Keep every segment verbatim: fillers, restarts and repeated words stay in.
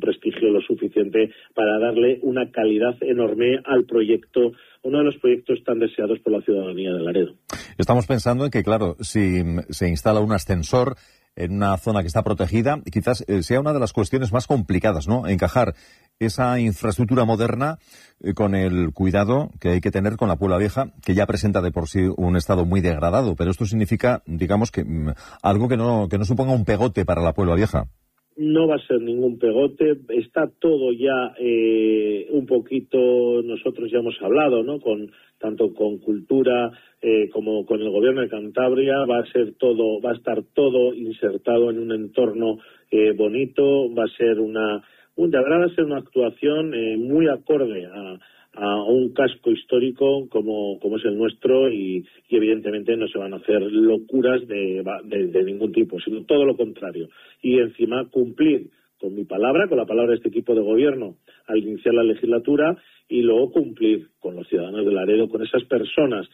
prestigio lo suficiente para darle una calidad enorme al proyecto, uno de los proyectos tan deseados por la ciudadanía de Laredo. Estamos pensando en que, claro, si se instala un ascensor en una zona que está protegida, quizás eh, sea una de las cuestiones más complicadas, ¿no? Encajar esa infraestructura moderna eh, con el cuidado que hay que tener con la Puebla Vieja, que ya presenta de por sí un estado muy degradado. Pero esto significa, digamos, que mm, algo que no, que no suponga un pegote para la Puebla Vieja. No va a ser ningún pegote, está todo ya eh, un poquito, nosotros ya hemos hablado, ¿no? Con tanto con Cultura eh, como con el Gobierno de Cantabria, va a ser todo, va a estar todo insertado en un entorno eh, bonito, va a ser una, un, de verdad va a ser una actuación eh, muy acorde a a un casco histórico como, como es el nuestro y, y evidentemente no se van a hacer locuras de, de, de ningún tipo, sino todo lo contrario. Y encima cumplir con mi palabra, con la palabra de este equipo de gobierno al iniciar la legislatura y luego cumplir con los ciudadanos de Laredo, con esas personas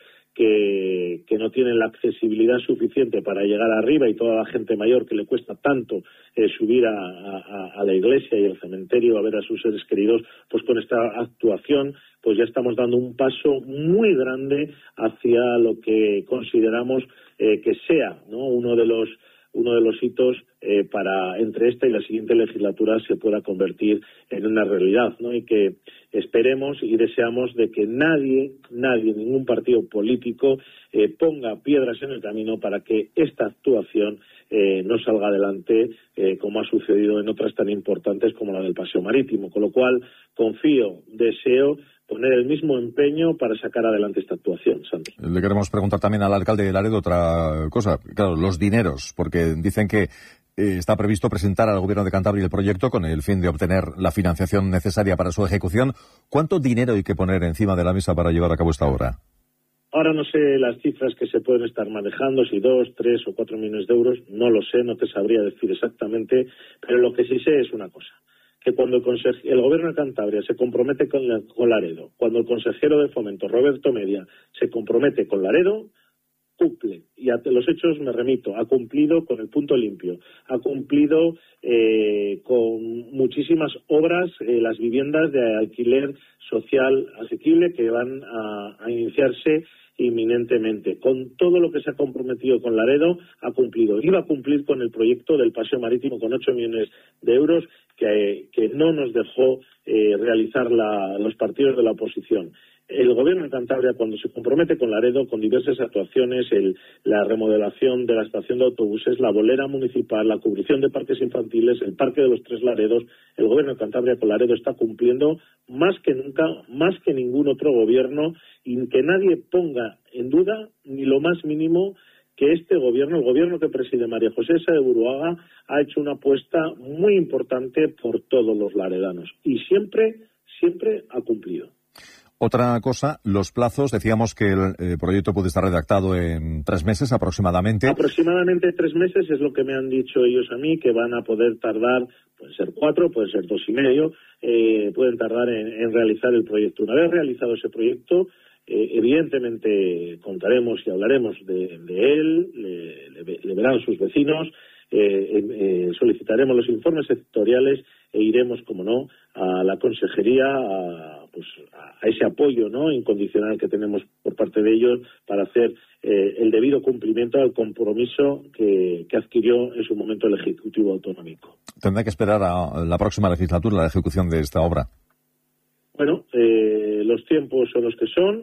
que, que no tienen la accesibilidad suficiente para llegar arriba y toda la gente mayor que le cuesta tanto eh, subir a, a, a la iglesia y al cementerio a ver a sus seres queridos, pues con esta actuación pues ya estamos dando un paso muy grande hacia lo que consideramos eh, que sea, ¿no? uno de los uno de los hitos eh, para entre esta y la siguiente legislatura se pueda convertir en una realidad, ¿no? Y que esperemos y deseamos de que nadie, nadie, ningún partido político eh, ponga piedras en el camino para que esta actuación eh, no salga adelante eh, como ha sucedido en otras tan importantes como la del Paseo Marítimo. Con lo cual, confío, deseo poner el mismo empeño para sacar adelante esta actuación, Santi. Le queremos preguntar también al alcalde de Laredo otra cosa. Claro, los dineros, porque dicen que eh, está previsto presentar al Gobierno de Cantabria el proyecto con el fin de obtener la financiación necesaria para su ejecución. ¿Cuánto dinero hay que poner encima de la mesa para llevar a cabo esta obra? Ahora no sé las cifras que se pueden estar manejando, si dos, tres o cuatro millones de euros, no lo sé, no te sabría decir exactamente, pero lo que sí sé es una cosa, que cuando el, consej- el Gobierno de Cantabria se compromete con, la, con Laredo, cuando el consejero de Fomento, Roberto Media, se compromete con Laredo, cumple. Y a los hechos me remito, ha cumplido con el punto limpio, ha cumplido eh, con muchísimas obras, eh, las viviendas de alquiler social asequible que van a, a iniciarse inminentemente. Con todo lo que se ha comprometido con Laredo, ha cumplido. Iba a cumplir con el proyecto del Paseo Marítimo con ocho millones de euros que, que no nos dejó eh, realizar la, los partidos de la oposición. El Gobierno de Cantabria, cuando se compromete con Laredo, con diversas actuaciones, el, la remodelación de la estación de autobuses, la bolera municipal, la cubrición de parques infantiles, el Parque de los Tres Laredos, el Gobierno de Cantabria con Laredo está cumpliendo más que nunca, más que ningún otro gobierno, y que nadie ponga en duda ni lo más mínimo que este gobierno, el gobierno que preside María José Saez de Buruaga, ha hecho una apuesta muy importante por todos los laredanos y siempre, siempre ha cumplido. Otra cosa, los plazos, decíamos que el eh, proyecto puede estar redactado en tres meses aproximadamente. Aproximadamente tres meses es lo que me han dicho ellos a mí, que van a poder tardar, pueden ser cuatro, pueden ser dos y medio, eh, pueden tardar en, en realizar el proyecto. Una vez realizado ese proyecto, eh, evidentemente contaremos y hablaremos de, de él, le, le, le verán sus vecinos, eh, eh, solicitaremos los informes sectoriales e iremos, como no, a la consejería, a, pues, a ese apoyo, ¿no?, incondicional que tenemos por parte de ellos para hacer eh, el debido cumplimiento al compromiso que, que adquirió en su momento el Ejecutivo Autonómico. ¿Tendrá que esperar a la próxima legislatura la ejecución de esta obra? Bueno, eh, los tiempos son los que son.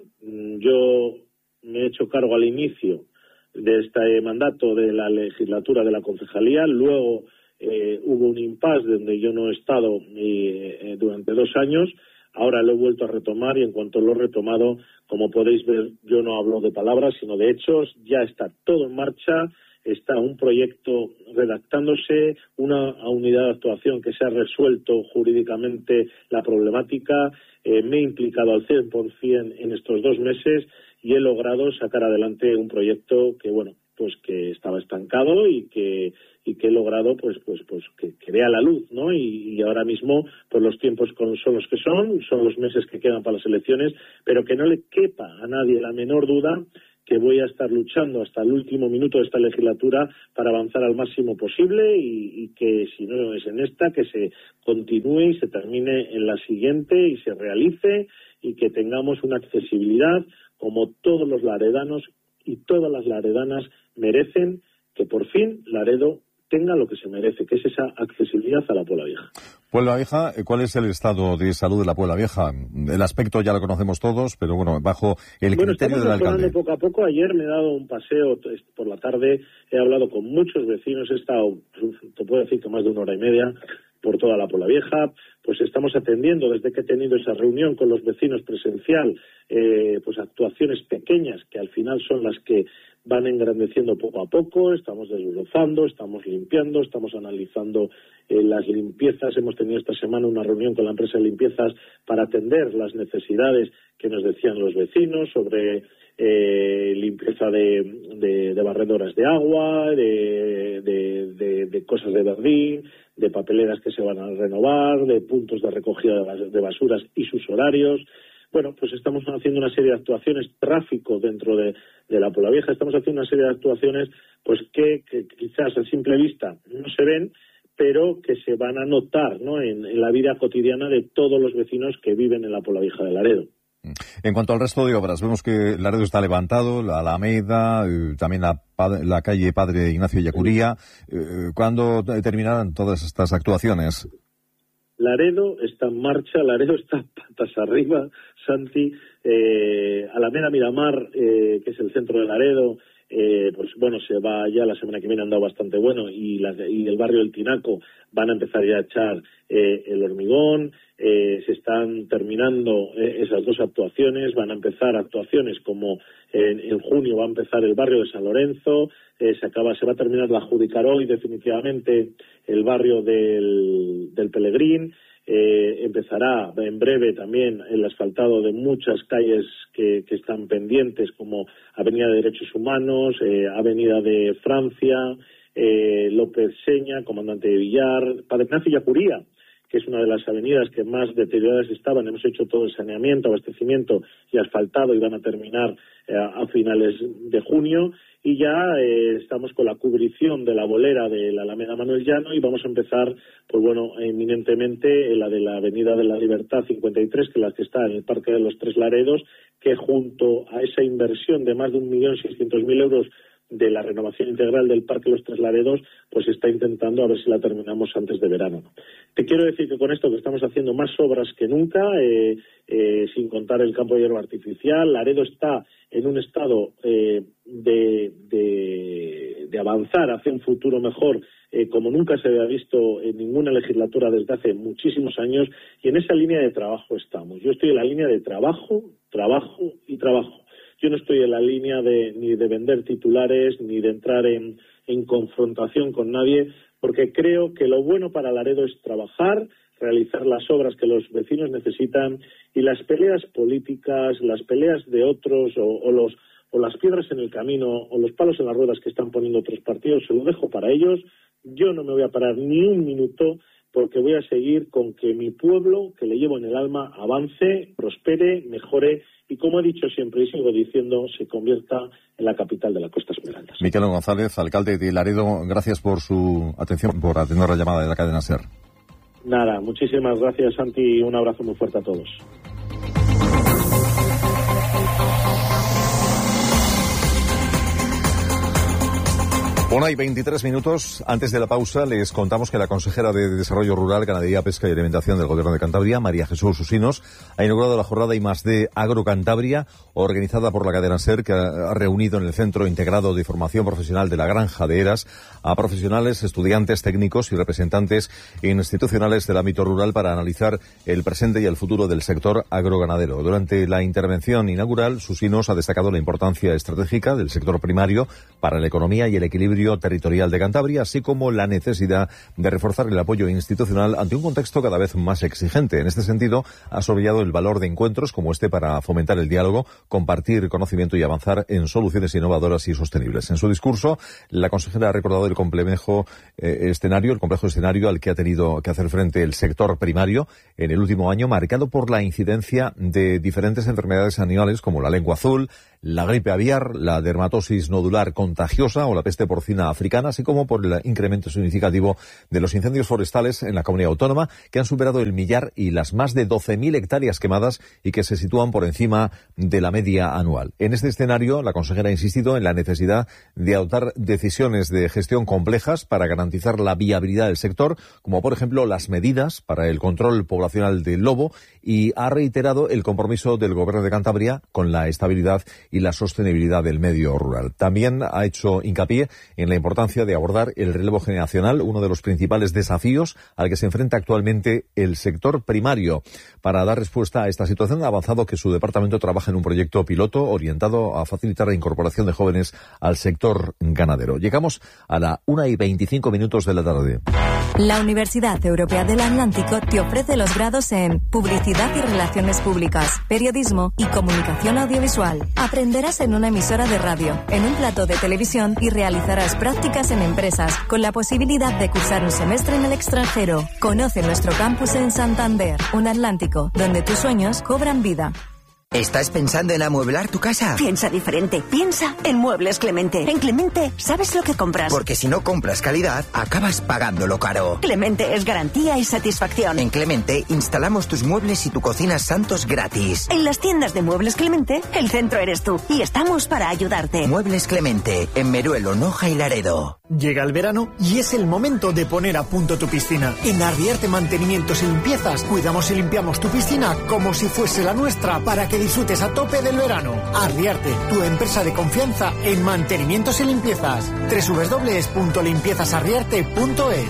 Yo me he hecho cargo al inicio de este mandato de la legislatura de la concejalía, luego eh, hubo un impasse donde yo no he estado eh, durante dos años, ahora lo he vuelto a retomar y en cuanto lo he retomado, como podéis ver, yo no hablo de palabras sino de hechos, ya está todo en marcha, está un proyecto redactándose, una unidad de actuación que se ha resuelto jurídicamente la problemática, eh, me he implicado al cien por ciento en estos dos meses y he logrado sacar adelante un proyecto que, bueno, pues que estaba estancado y que y que he logrado pues pues pues que, que vea la luz, ¿no? Y, y ahora mismo pues los tiempos con, son los que son, son los meses que quedan para las elecciones, pero que no le quepa a nadie la menor duda que voy a estar luchando hasta el último minuto de esta legislatura para avanzar al máximo posible y, y que si no es en esta, que se continúe y se termine en la siguiente y se realice y que tengamos una accesibilidad como todos los laredanos y todas las laredanas merecen, que por fin Laredo tenga lo que se merece, que es esa accesibilidad a la Puebla Vieja. Puebla Vieja, ¿cuál es el estado de salud de la Puebla Vieja? El aspecto ya lo conocemos todos, pero bueno, bajo el bueno, criterio del alcalde. Bueno, poco a poco. Ayer me he dado un paseo por la tarde, he hablado con muchos vecinos, he estado, te puedo decir que más de una hora y media, por toda la Puebla Vieja. Pues estamos atendiendo, desde que he tenido esa reunión con los vecinos presencial, eh, pues actuaciones pequeñas que al final son las que van engrandeciendo poco a poco. Estamos desbrozando, estamos limpiando, estamos analizando eh, las limpiezas. Hemos tenido esta semana una reunión con la empresa de limpiezas para atender las necesidades que nos decían los vecinos sobre eh, limpieza de, de, de barredoras de agua, de, de, de, de cosas de verdín, de papeleras que se van a renovar, de puntos de recogida de basuras y sus horarios. Bueno, pues estamos haciendo una serie de actuaciones, tráfico dentro de, de la Puebla Vieja, estamos haciendo una serie de actuaciones pues que, que quizás a simple vista no se ven, pero que se van a notar, ¿no?, en, en la vida cotidiana de todos los vecinos que viven en la Puebla Vieja de Laredo. En cuanto al resto de obras, vemos que Laredo está levantado, la Alameda, eh, también la, la calle Padre Ignacio Ellacuría. Eh, ¿Cuándo terminarán todas estas actuaciones? Laredo está en marcha, Laredo está patas arriba, Santi. eh, Alameda Miramar, eh, que es el centro de Laredo, eh, pues bueno, se va ya, la semana que viene han dado bastante bueno, y, la, y el barrio del Tinaco van a empezar ya a echar eh, el hormigón. Eh, se están terminando eh, esas dos actuaciones, van a empezar actuaciones como en, en junio va a empezar el barrio de San Lorenzo, eh, se acaba, se va a terminar de adjudicar hoy definitivamente el barrio del, del Pelegrín. Eh, empezará en breve también el asfaltado de muchas calles que, que están pendientes, como Avenida de Derechos Humanos, eh, Avenida de Francia, eh, López Seña, Comandante de Villar, Padre Ignacio Ellacuría, que es una de las avenidas que más deterioradas estaban. Hemos hecho todo el saneamiento, abastecimiento y asfaltado y van a terminar eh, a finales de junio. Y ya eh, estamos con la cubrición de la bolera de la Alameda Manuel Llano y vamos a empezar, pues bueno, eminentemente en la de la Avenida de la Libertad cincuenta y tres, que es la que está en el Parque de los Tres Laredos, que junto a esa inversión de más de un millón seiscientos mil euros de la renovación integral del Parque Los Tres Laredos, pues está intentando a ver si la terminamos antes de verano. Te quiero decir que con esto que estamos haciendo más obras que nunca, eh, eh, sin contar el campo de hierba artificial. Laredo está en un estado eh, de, de, de avanzar hacia un futuro mejor, eh, como nunca se había visto en ninguna legislatura desde hace muchísimos años, y en esa línea de trabajo estamos. Yo estoy en la línea de trabajo, trabajo y trabajo. Yo no estoy en la línea de ni de vender titulares, ni de entrar en, en confrontación con nadie, porque creo que lo bueno para Laredo es trabajar, realizar las obras que los vecinos necesitan, y las peleas políticas, las peleas de otros o, o, los, o las piedras en el camino o los palos en las ruedas que están poniendo otros partidos, se lo dejo para ellos. Yo no me voy a parar ni un minuto, porque voy a seguir con que mi pueblo, que le llevo en el alma, avance, prospere, mejore y, como he dicho siempre y sigo diciendo, se convierta en la capital de la Costa Esmeralda. Miquel González, alcalde de Laredo, gracias por su atención, por atender la llamada de la cadena SER. Nada, muchísimas gracias, Santi, y un abrazo muy fuerte a todos. Una y veintitrés minutos. Antes de la pausa, les contamos que la consejera de Desarrollo Rural, Ganadería, Pesca y Alimentación del Gobierno de Cantabria, María Jesús Usinos, ha inaugurado la jornada I más D Agro Cantabria, organizada por la cadena SER, que ha reunido en el Centro Integrado de Formación Profesional de la Granja de Eras a profesionales, estudiantes, técnicos y representantes institucionales del ámbito rural para analizar el presente y el futuro del sector agroganadero. Durante la intervención inaugural, Usinos ha destacado la importancia estratégica del sector primario para la economía y el equilibrio territorial de Cantabria, así como la necesidad de reforzar el apoyo institucional ante un contexto cada vez más exigente. En este sentido, ha subrayado el valor de encuentros como este para fomentar el diálogo, compartir conocimiento y avanzar en soluciones innovadoras y sostenibles. En su discurso, la consejera ha recordado el complejo eh, escenario, el complejo escenario al que ha tenido que hacer frente el sector primario en el último año, marcado por la incidencia de diferentes enfermedades animales como la lengua azul, la gripe aviar, la dermatosis nodular contagiosa o la peste porcina africana, así como por el incremento significativo de los incendios forestales en la comunidad autónoma, que han superado el millar y las más de doce mil hectáreas quemadas y que se sitúan por encima de la media anual. En este escenario, la consejera ha insistido en la necesidad de adoptar decisiones de gestión complejas para garantizar la viabilidad del sector, como por ejemplo las medidas para el control poblacional del lobo, y ha reiterado el compromiso del Gobierno de Cantabria con la estabilidad y la sostenibilidad del medio rural. También ha hecho hincapié en la importancia de abordar el relevo generacional, uno de los principales desafíos al que se enfrenta actualmente el sector primario. Para dar respuesta a esta situación, ha avanzado que su departamento trabaja en un proyecto piloto orientado a facilitar la incorporación de jóvenes al sector ganadero. Llegamos a la una y veinticinco minutos de la tarde. La Universidad Europea del Atlántico te ofrece los grados en Publicidad y Relaciones Públicas, Periodismo y Comunicación Audiovisual. Aprenderás en una emisora de radio, en un plató de televisión y realizarás prácticas en empresas con la posibilidad de cursar un semestre en el extranjero. Conoce nuestro campus en Santander, un Atlántico donde tus sueños cobran vida. ¿Estás pensando en amueblar tu casa? Piensa diferente. Piensa en Muebles Clemente. En Clemente sabes lo que compras. Porque si no compras calidad, acabas pagándolo caro. Clemente es garantía y satisfacción. En Clemente instalamos tus muebles y tu cocina Santos gratis. En las tiendas de Muebles Clemente, el centro eres tú y estamos para ayudarte. Muebles Clemente, en Meruelo, Noja y Laredo. Llega el verano y es el momento de poner a punto tu piscina. En Arriarte Mantenimientos y Limpiezas cuidamos y limpiamos tu piscina como si fuese la nuestra para que disfrutes a tope del verano. Arriarte, tu empresa de confianza en mantenimientos y limpiezas. doble u doble u doble u punto limpiezas arriarte punto es.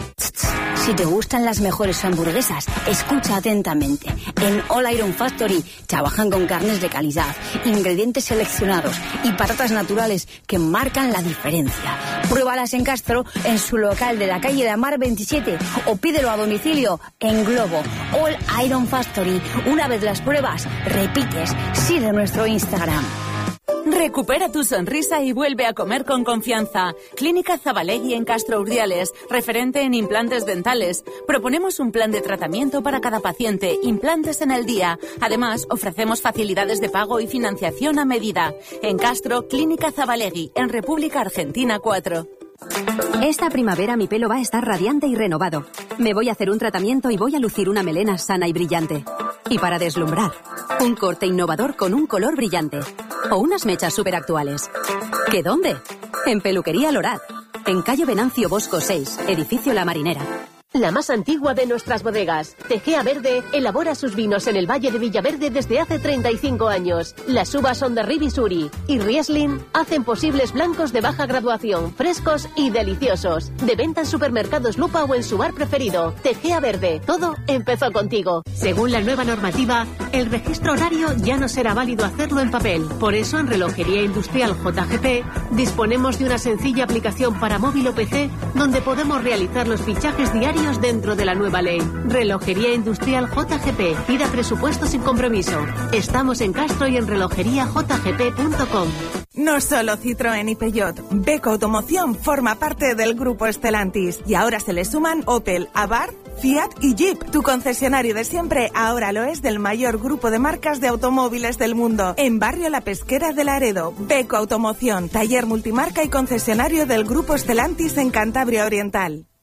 Si te gustan las mejores hamburguesas, escucha atentamente. En All Iron Factory trabajan con carnes de calidad, ingredientes seleccionados y patatas naturales que marcan la diferencia. Pruébalas en Castro, en su local de la calle de Amar veintisiete, o pídelo a domicilio en Globo. All Iron Factory. Una vez las pruebas, repites. Sigue nuestro Instagram. Recupera tu sonrisa y vuelve a comer con confianza. Clínica Zabalegui en Castro Urdiales, referente en implantes dentales. Proponemos un plan de tratamiento para cada paciente, implantes en el día. Además, ofrecemos facilidades de pago y financiación a medida. En Castro, Clínica Zabalegui, en República Argentina cuatro. Esta primavera mi pelo va a estar radiante y renovado. Me voy a hacer un tratamiento y voy a lucir una melena sana y brillante. Y para deslumbrar, un corte innovador con un color brillante. O unas mechas súper actuales. ¿Qué dónde? En Peluquería Lorat. En calle Venancio Bosco seis, edificio La Marinera. La más antigua de nuestras bodegas, Tejea Verde, elabora sus vinos en el Valle de Villaverde desde hace treinta y cinco años. Las uvas son de Ribisuri y Riesling hacen posibles blancos de baja graduación, frescos y deliciosos. De venta en supermercados Lupa o en su bar preferido. Tejea Verde, todo empezó contigo. Según la nueva normativa, el registro horario ya no será válido hacerlo en papel. Por eso en Relojería Industrial J G P disponemos de una sencilla aplicación para móvil o P C donde podemos realizar los fichajes diarios dentro de la nueva ley. Relojería Industrial J G P. Pida presupuesto sin compromiso. Estamos en Castro y en relojería j g p punto com. No solo Citroën y Peugeot. Beko Automoción forma parte del grupo Stellantis y ahora se le suman Opel, Abarth, Fiat y Jeep. Tu concesionario de siempre ahora lo es del mayor grupo de marcas de automóviles del mundo. En Barrio La Pesquera de Laredo. Beko Automoción, taller multimarca y concesionario del grupo Stellantis en Cantabria Oriental.